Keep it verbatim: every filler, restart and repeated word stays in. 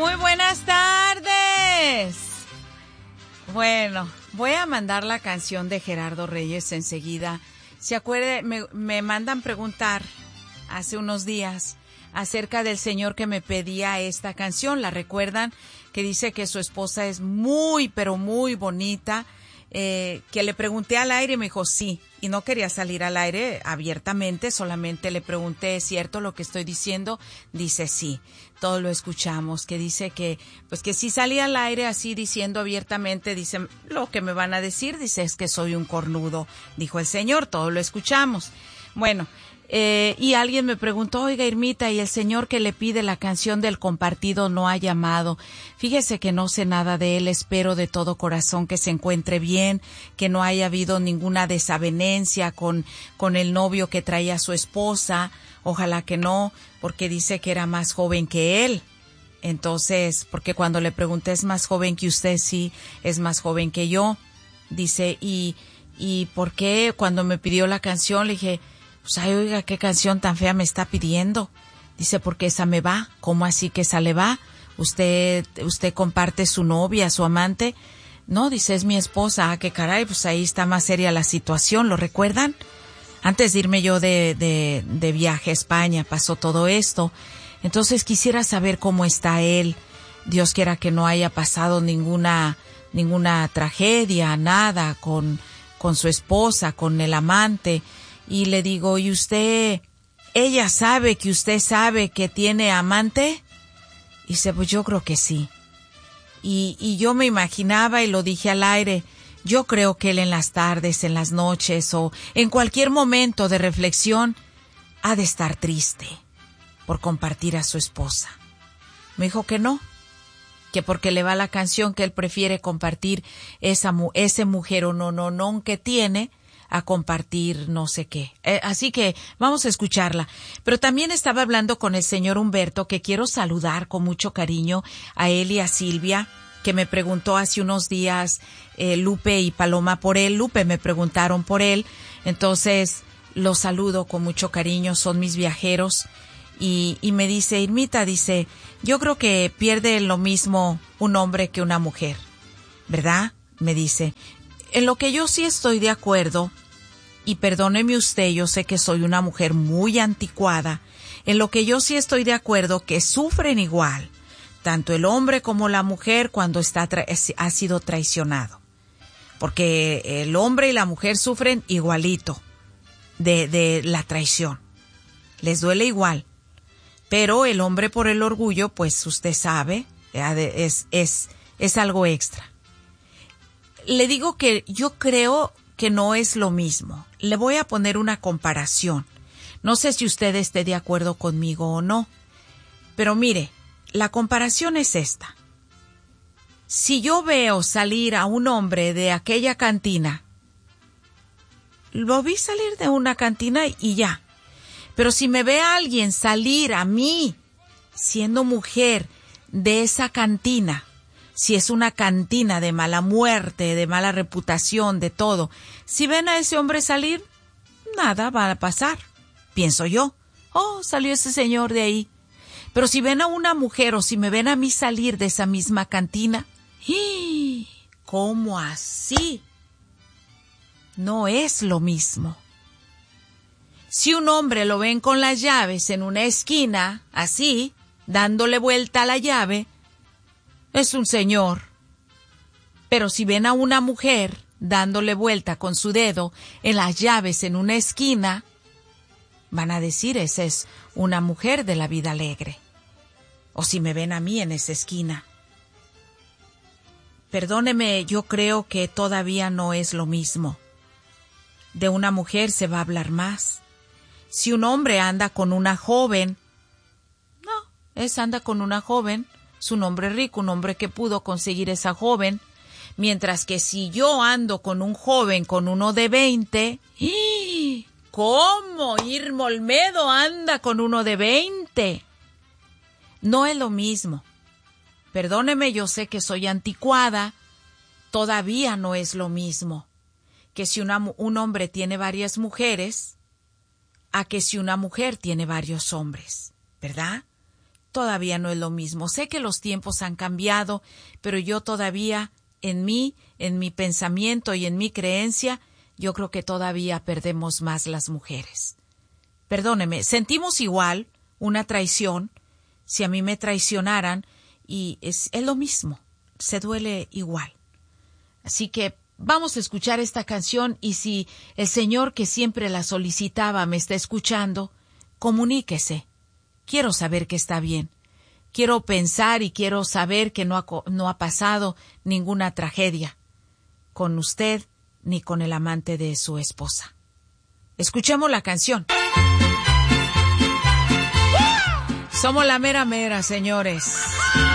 Muy buenas tardes. Bueno, voy a mandar la canción de Gerardo Reyes enseguida. ¿Se acuerda? Me, me mandan preguntar hace unos días acerca del señor que me pedía esta canción. ¿La recuerdan? Que dice que su esposa es muy, pero muy bonita. Eh, que le pregunté al aire y me dijo sí. Y no quería salir al aire abiertamente, solamente le pregunté, ¿es cierto lo que estoy diciendo? Dice sí, todo lo escuchamos, que dice que, pues que si salía al aire así diciendo abiertamente, dice, lo que me van a decir, dice, es que soy un cornudo, dijo el señor, todo lo escuchamos. Bueno, eh, y alguien me preguntó, oiga Irmita, ¿y el señor que le pide la canción del compartido no ha llamado? Fíjese que no sé nada de él, espero de todo corazón que se encuentre bien, que no haya habido ninguna desavenencia con, con el novio que traía a su esposa, ojalá que no, porque dice que era más joven que él. Entonces, porque cuando le pregunté, ¿es más joven que usted? Sí, es más joven que yo. Dice, ¿y, y por qué cuando me pidió la canción? Le dije, pues ay, oiga, qué canción tan fea me está pidiendo. Dice, porque esa me va. ¿Cómo así que esa le va? Usted, usted comparte su novia, su amante. No, dice, es mi esposa. Ah, qué caray, pues ahí está más seria la situación, ¿lo recuerdan? Antes de irme yo de, de, de viaje a España pasó todo esto. Entonces quisiera saber cómo está él. Dios quiera que no haya pasado ninguna, ninguna tragedia, nada con, con su esposa, con el amante. Y le digo, ¿y usted, ella sabe que usted sabe que tiene amante? Y dice, pues yo creo que sí. Y, y yo me imaginaba y lo dije al aire, yo creo que él en las tardes, en las noches o en cualquier momento de reflexión ha de estar triste por compartir a su esposa. Me dijo que no, que porque le va la canción que él prefiere compartir esa ese mujer o no, no, no que tiene a compartir no sé qué. Eh, así que vamos a escucharla. Pero también estaba hablando con el señor Humberto, que quiero saludar con mucho cariño a él y a Silvia, que me preguntó hace unos días eh, Lupe y Paloma por él. Lupe me preguntaron por él. Entonces los saludo con mucho cariño, son mis viajeros. Y, y me dice, Irmita, dice, yo creo que pierde lo mismo un hombre que una mujer, ¿verdad? Me dice, en lo que yo sí estoy de acuerdo, y perdóneme usted, yo sé que soy una mujer muy anticuada, en lo que yo sí estoy de acuerdo que sufren igual, tanto el hombre como la mujer cuando está tra- ha sido traicionado. Porque el hombre y la mujer sufren igualito de, de la traición. Les duele igual. Pero el hombre por el orgullo, pues usted sabe, es, es, es algo extra. Le digo que yo creo que no es lo mismo. Le voy a poner una comparación. No sé si usted esté de acuerdo conmigo o no. Pero mire, la comparación es esta. Si yo veo salir a un hombre de aquella cantina, lo vi salir de una cantina y ya. Pero si me ve a alguien salir a mí, siendo mujer, de esa cantina, si es una cantina de mala muerte, de mala reputación, de todo, si ven a ese hombre salir, nada va a pasar, pienso yo. Oh, salió ese señor de ahí. Pero si ven a una mujer o si me ven a mí salir de esa misma cantina, ¿cómo así? No es lo mismo. Si un hombre lo ven con las llaves en una esquina, así, dándole vuelta a la llave, es un señor. Pero si ven a una mujer dándole vuelta con su dedo en las llaves en una esquina, van a decir, esa es una mujer de la vida alegre. O si me ven a mí en esa esquina. Perdóneme, yo creo que todavía no es lo mismo. De una mujer se va a hablar más. Si un hombre anda con una joven, no, es anda con una joven, es un hombre rico, un hombre que pudo conseguir esa joven, mientras que si yo ando con un joven, con uno de veinte, ¿cómo Irma Olmedo anda con uno de veinte? No es lo mismo. Perdóneme, yo sé que soy anticuada, todavía no es lo mismo que si una, un hombre tiene varias mujeres a que si una mujer tiene varios hombres, ¿verdad? todavía no es lo mismo. Sé que los tiempos han cambiado, pero yo todavía, en mí, en mi pensamiento y en mi creencia, yo creo que todavía perdemos más las mujeres. Perdóneme, sentimos igual una traición. Si a mí me traicionaran, y es, es lo mismo, se duele igual. Así que vamos a escuchar esta canción, y si el Señor que siempre la solicitaba me está escuchando, comuníquese. Quiero saber que está bien. Quiero pensar y quiero saber que no ha, no ha pasado ninguna tragedia con usted ni con el amante de su esposa. Escuchemos la canción. Somos la mera mera, señores.